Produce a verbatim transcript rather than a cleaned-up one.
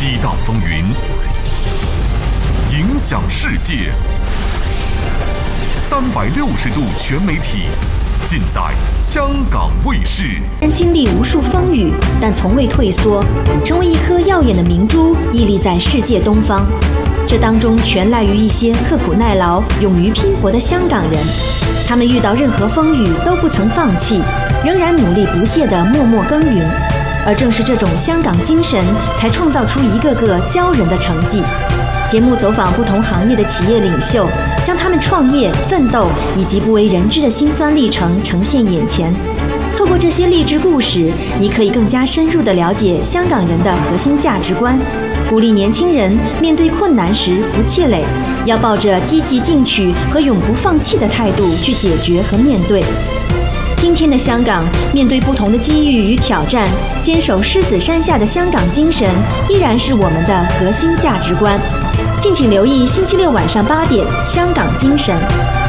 激荡风云，影响世界。三百六十度全媒体，尽在香港卫视。 经历无数风雨，但从未退缩，成为一颗耀眼的明珠，屹立在世界东方。这当中全赖于一些刻苦耐劳、勇于拼搏的香港人。他们遇到任何风雨都不曾放弃，仍然努力不懈地默默耕耘。而正是这种香港精神，才创造出一个个骄人的成绩。节目走访不同行业的企业领袖，将他们创业、奋斗以及不为人知的辛酸历程呈现眼前。透过这些励志故事，你可以更加深入地了解香港人的核心价值观，鼓励年轻人面对困难时不气馁，要抱着积极进取和永不放弃的态度去解决和面对。今天的香港，面对不同的机遇与挑战，坚守狮子山下的香港精神，依然是我们的核心价值观。敬请留意星期六晚上八点，《香港精神》。